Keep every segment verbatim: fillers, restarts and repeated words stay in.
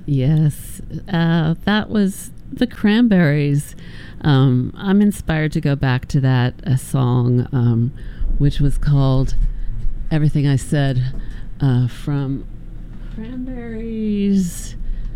Yes, uh, that was the Cranberries. Um, I'm inspired to go back to that a song, um, which was called "Everything I Said," uh, from Cranberries'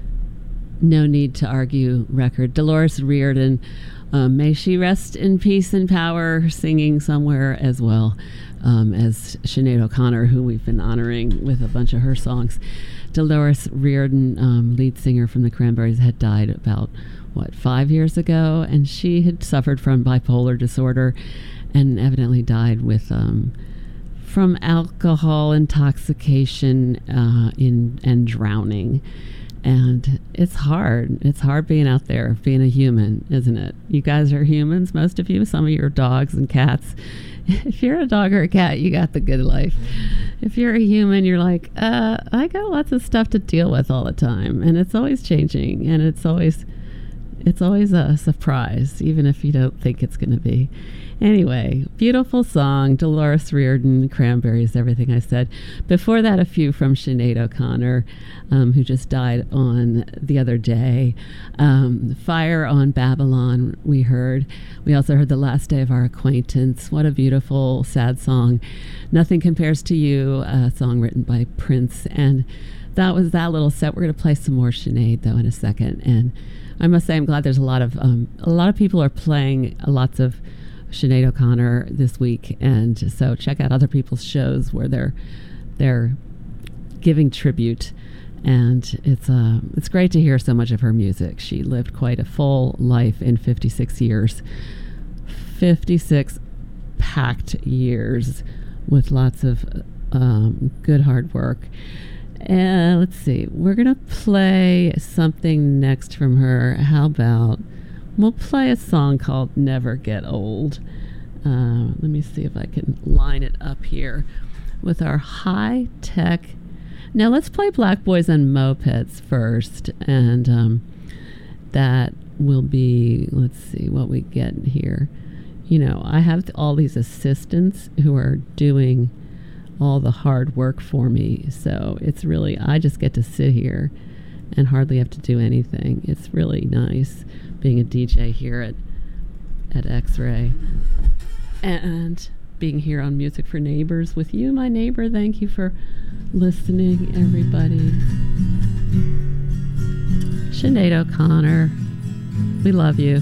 "No Need to Argue" record. Dolores Riordan, um, may she rest in peace and power, singing somewhere as well um, as Sinead O'Connor, who we've been honoring with a bunch of her songs. Dolores Riordan, um, lead singer from the Cranberries, had died about, what, five years ago, and she had suffered from bipolar disorder and evidently died with um, from alcohol intoxication uh, in and drowning. And it's hard. It's hard being out there, being a human, isn't it? You guys are humans, most of you. Some of you are dogs and cats. If you're a dog or a cat, you got the good life. If you're a human, you're like, uh, I got lots of stuff to deal with all the time. And it's always changing. And it's always, it's always a surprise, even if you don't think it's going to be. Anyway, beautiful song, Dolores Riordan, Cranberries, Everything I Said. Before that, a few from Sinead O'Connor, um, who just died on the other day. Um, Fire on Babylon, we heard. We also heard The Last Day of Our Acquaintance. What a beautiful, sad song. Nothing Compares to You, a song written by Prince. And that was that little set. We're going to play some more Sinead, though, in a second. And I must say, I'm glad there's a lot of, um, a lot of people are playing lots of Sinead O'Connor this week, and so check out other people's shows where they're they're giving tribute, and it's uh it's great to hear so much of her music. She lived quite a full life in fifty-six years, fifty-six packed years with lots of um, good hard work. And let's see, we're gonna play something next from her. How about we'll play a song called Never Get Old. Uh, let me see if I can line it up here with our high-tech. Now let's play Black Boys and Mopeds first. And um, that will be, let's see what we get here. You know, I have all these assistants who are doing all the hard work for me. So it's really, I just get to sit here and hardly have to do anything. It's really nice being a D J here at at X-Ray and being here on Music for Neighbors with you, my neighbor. Thank you for listening, everybody. Sinead O'Connor, we love you.